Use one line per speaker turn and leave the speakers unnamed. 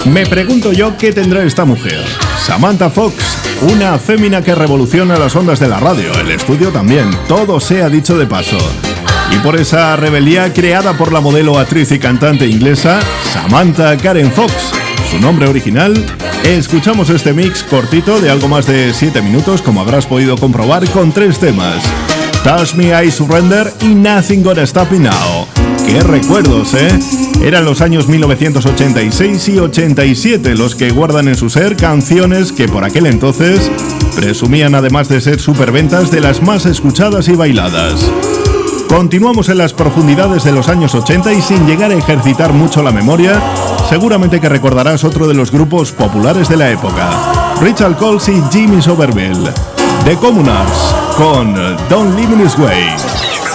Me pregunto yo qué tendrá esta mujer. Samantha Fox, una fémina que revoluciona las ondas de la radio, el estudio también, todo sea dicho de paso. Y por esa rebeldía creada por la modelo, actriz y cantante inglesa Samantha Karen Fox, su nombre original, escuchamos este mix cortito de algo más de 7 minutos, como habrás podido comprobar, con 3 temas: Touch Me, I Surrender y Nothing Gonna Stop Me Now. ¡Qué recuerdos, eh! Eran los años 1986 y 87 los que guardan en su ser canciones que por aquel entonces presumían, además de ser superventas, de las más escuchadas y bailadas. Continuamos en las profundidades de los años 80 y sin llegar a ejercitar mucho la memoria, seguramente que recordarás otro de los grupos populares de la época: Richard Coles y Jimmy Somerville, The Communards, con Don't Live in This Way.